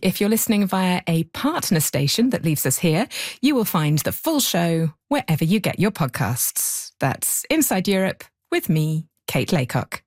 If you're listening via a partner station that leaves us here, you will find the full show wherever you get your podcasts. That's Inside Europe with me, Kate Laycock.